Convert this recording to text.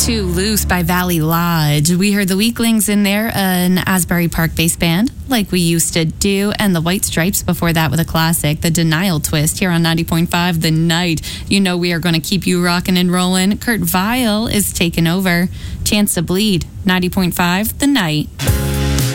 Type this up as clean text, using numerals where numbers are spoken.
to Loose by Valley Lodge. We heard the Weaklings in there, an Asbury Park based band, like we used to do, and the White Stripes before that with a classic, The Denial Twist, here on 90.5 The Night. You know we are going to keep you rocking and rolling. Kurt Vile is taking over. Chance to Bleed, 90.5 The Night.